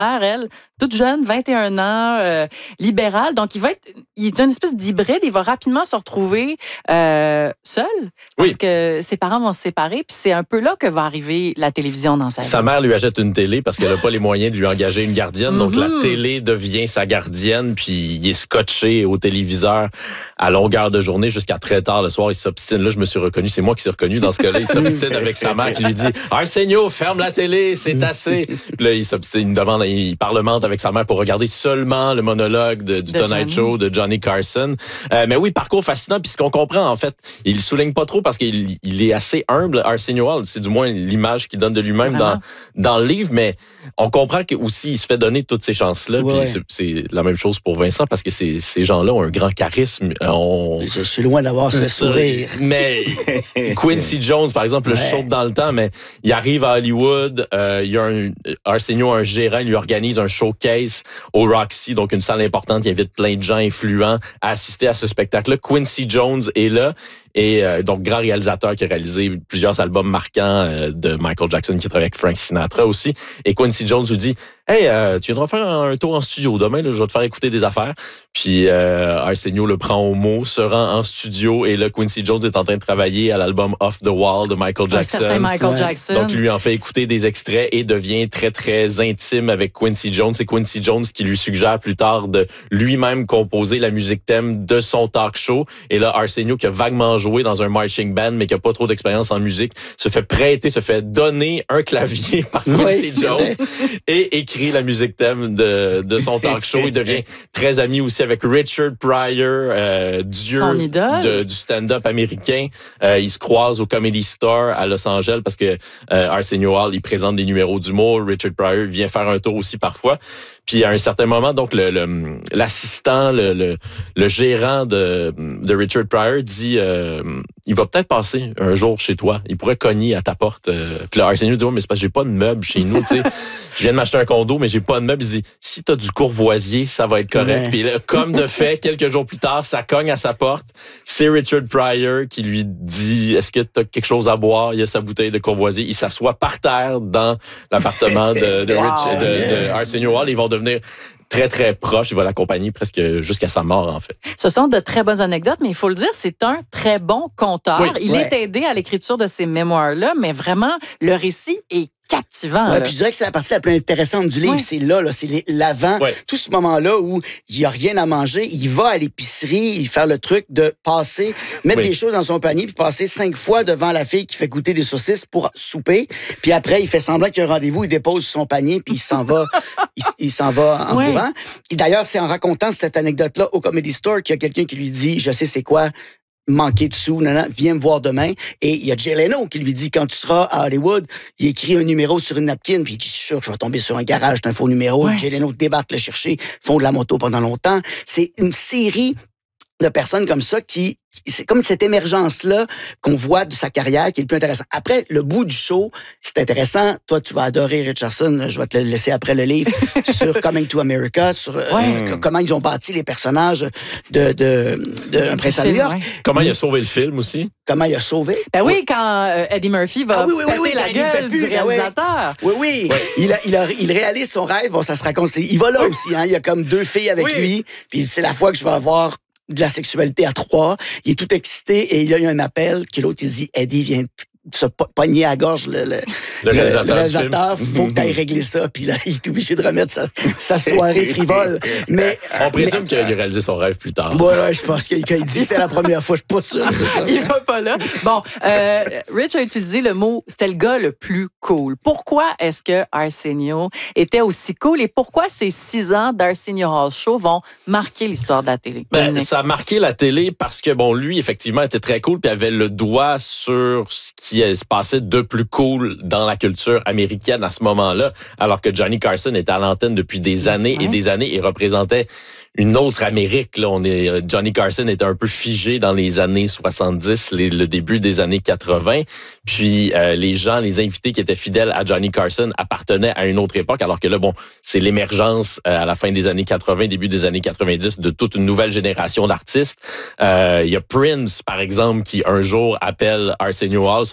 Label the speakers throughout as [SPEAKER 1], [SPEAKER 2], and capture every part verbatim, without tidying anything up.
[SPEAKER 1] elle, toute jeune, vingt et un ans, euh, libérale. Donc, il va être, il est une espèce d'hybride. Il va rapidement se retrouver euh, seul parce
[SPEAKER 2] oui.
[SPEAKER 1] que ses parents vont se séparer. Puis c'est un peu là que va arriver la télévision dans sa vie.
[SPEAKER 2] Sa mère lui achète une télé parce qu'elle n'a pas les moyens de lui engager une gardienne. Donc,
[SPEAKER 1] mm-hmm.
[SPEAKER 2] la télé devient sa gardienne. Puis, il est scotché au téléviseur à longueur de journée jusqu'à très tard le soir. Il s'obstine. Là, je me suis reconnu. C'est moi qui suis reconnu dans ce cas-là. Il s'obstine avec sa mère qui lui dit « Arsenio, ferme la télé, c'est assez. » Puis là, il s'obstine, il demande, il parlemente avec sa mère pour regarder seulement le monologue de, du
[SPEAKER 1] de
[SPEAKER 2] Tonight
[SPEAKER 1] Johnny.
[SPEAKER 2] Show de Johnny Carson. Euh, mais oui, parcours fascinant. Puis ce qu'on comprend, en fait, il le souligne pas trop parce qu'il il est assez humble, Arsenio Hall. C'est du moins l'image qu'il donne de lui-même dans, dans le livre. Mais on comprend qu'aussi, il se fait donner toutes ces chances-là.
[SPEAKER 3] Ouais.
[SPEAKER 2] Puis c'est, c'est la même chose pour Vincent parce que ces, ces gens-là ont un grand charisme. On...
[SPEAKER 3] Je suis loin d'avoir ce sourire.
[SPEAKER 2] Mais Quincy Jones, par exemple,
[SPEAKER 3] ouais.
[SPEAKER 2] je saute dans le temps, mais il arrive à Hollywood, euh, il y a un, Arsenio, un gérant, il lui organise un showcase au Roxy, donc une salle importante, il invite plein de gens influents à assister à ce spectacle-là. Quincy Jones est là. Et euh, donc, grand réalisateur qui a réalisé plusieurs albums marquants euh, de Michael Jackson, qui travaille avec Frank Sinatra aussi. Et Quincy Jones lui dit « Hey, euh, tu viendras faire un tour en studio demain, là, je vais te faire écouter des affaires. » Puis euh, Arsenio le prend au mot, se rend en studio, et là, Quincy Jones est en train de travailler à l'album Off the Wall de Michael Jackson.
[SPEAKER 1] Un certain Michael
[SPEAKER 3] ouais.
[SPEAKER 1] Jackson.
[SPEAKER 2] Donc, lui en fait écouter des extraits et devient très, très intime avec Quincy Jones. C'est Quincy Jones qui lui suggère plus tard de lui-même composer la musique thème de son talk show. Et là, Arsenio, qui a vaguement joué dans un marching band, mais qui n'a pas trop d'expérience en musique, se fait prêter, se fait donner un clavier par Quincy
[SPEAKER 3] oui,
[SPEAKER 2] Jones et écrit la musique thème de, de son talk show. Il devient très ami aussi avec Richard Pryor, euh, dieu de, du stand-up américain. Euh, ils se croisent au Comedy Store à Los Angeles parce que euh, Arsenio Hall, il présente des numéros d'humour. Richard Pryor vient faire un tour aussi parfois. Puis à un certain moment, donc le, le l'assistant, le, le, le gérant de, de Richard Pryor dit euh, il va peut-être passer un jour chez toi. Il pourrait cogner à ta porte. Euh, puis là, Arsenio dit oh, mais c'est parce que j'ai pas de meubles chez nous. Tu sais, je viens de m'acheter un condo, mais j'ai pas de meubles. Il dit si t'as du courvoisier, ça va être correct. Ouais. Puis là, comme de fait, quelques jours plus tard, ça cogne à sa porte. C'est Richard Pryor qui lui dit est-ce que t'as quelque chose à boire? Il y a sa bouteille de courvoisier. Il s'assoit par terre dans l'appartement de, de,
[SPEAKER 1] wow,
[SPEAKER 2] Rich, de,
[SPEAKER 3] yeah.
[SPEAKER 2] de Arsenio Hall. Ils vont devenir très, très proche. Il va l'accompagner presque jusqu'à sa mort, en fait.
[SPEAKER 1] Ce sont de très bonnes anecdotes, mais il faut le dire, c'est un très bon conteur.
[SPEAKER 2] Oui.
[SPEAKER 1] Il
[SPEAKER 3] ouais.
[SPEAKER 1] est aidé à l'écriture de ces mémoires-là, mais vraiment, le récit est captivant.
[SPEAKER 3] Ouais, puis je dirais que c'est la partie la plus intéressante du livre.
[SPEAKER 1] Ouais.
[SPEAKER 3] C'est là, là, c'est l'avant.
[SPEAKER 2] Ouais.
[SPEAKER 3] Tout ce moment-là où il n'y a rien à manger, il va à l'épicerie, il fait le truc de passer, mettre
[SPEAKER 2] oui.
[SPEAKER 3] des choses dans son panier, puis passer cinq fois devant la fille qui fait goûter des saucisses pour souper. Puis après, il fait semblant qu'il y a un rendez-vous, il dépose son panier, puis il s'en va, il, il s'en va en
[SPEAKER 1] ouais.
[SPEAKER 3] courant. Et d'ailleurs, c'est en racontant cette anecdote-là au Comedy Store qu'il y a quelqu'un qui lui dit, je sais c'est quoi, manquer de sous, non, non, viens me voir demain. Et il y a Jay Leno qui lui dit, quand tu seras à Hollywood, il écrit un numéro sur une napkin, puis il dit, je suis sûr que je vais tomber sur un garage, c'est un faux numéro.
[SPEAKER 1] Ouais.
[SPEAKER 3] Jay Leno débarque le chercher, font de la moto pendant longtemps. C'est une série de personnes comme ça qui, c'est comme cette émergence-là qu'on voit de sa carrière qui est le plus intéressant. Après, le bout du show, c'est intéressant. Toi, tu vas adorer Richardson. Je vais te le laisser après le livre sur Coming to America, sur
[SPEAKER 1] ouais.
[SPEAKER 3] euh, comment ils ont bâti les personnages de, de, de Un prince à New York.
[SPEAKER 1] Ouais.
[SPEAKER 2] Comment il a sauvé le film aussi?
[SPEAKER 3] Comment il a sauvé.
[SPEAKER 1] Ben oui, quand euh, Eddie Murphy va
[SPEAKER 3] Ah oui, oui, oui,
[SPEAKER 1] péter
[SPEAKER 3] oui,
[SPEAKER 1] la
[SPEAKER 3] il fait
[SPEAKER 1] gueule
[SPEAKER 3] plus,
[SPEAKER 1] du
[SPEAKER 3] ben oui.
[SPEAKER 1] réalisateur.
[SPEAKER 3] Oui, oui.
[SPEAKER 2] Ouais.
[SPEAKER 3] Il, a, il, a, il réalise son rêve. Bon, ça se raconte. Il va là aussi. Hein. Il y a comme deux filles avec
[SPEAKER 1] oui.
[SPEAKER 3] lui. Puis c'est la fois que je vais avoir de la sexualité à trois. Il est tout excité et il a eu un appel que l'autre, il dit, Eddie vient se pogner à la gorge le, le,
[SPEAKER 2] le réalisateur.
[SPEAKER 3] Le réalisateur, il faut que tu ailles régler ça. Puis là, il est obligé de remettre sa, sa soirée frivole. Mais,
[SPEAKER 2] On présume
[SPEAKER 3] mais,
[SPEAKER 2] qu'il a réalisé son rêve plus tard.
[SPEAKER 3] Ouais, ouais, je pense qu'il quand il dit que c'est la première fois, je suis pas sûr. C'est ça.
[SPEAKER 1] Il va pas là. Bon, euh, Rich a utilisé le mot, c'était le gars le plus cool. Pourquoi est-ce que Arsenio était aussi cool et pourquoi ces six ans d'Arsenio Hall Show vont marquer l'histoire de la télé?
[SPEAKER 2] Ben, ça a marqué la télé parce que, bon, lui, effectivement, était très cool puis avait le doigt sur ce qui se passait de plus cool dans la culture américaine à ce moment-là, alors que Johnny Carson était à l'antenne depuis des années ouais. et des années et représentait une autre Amérique. Là, on est, Johnny Carson était un peu figé dans les années soixante-dix, les, le début des années quatre-vingts. Puis euh, les gens, les invités qui étaient fidèles à Johnny Carson appartenaient à une autre époque, alors que là, bon, c'est l'émergence euh, à la fin des années quatre-vingts, début des années quatre-vingt-dix de toute une nouvelle génération d'artistes. Euh, il y a Prince, par exemple, qui un jour appelle Arsenio Hall, son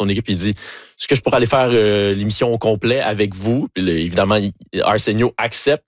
[SPEAKER 2] son équipe, il dit, est-ce que je pourrais aller faire euh, l'émission au complet avec vous? Puis là, évidemment, Arsenio accepte.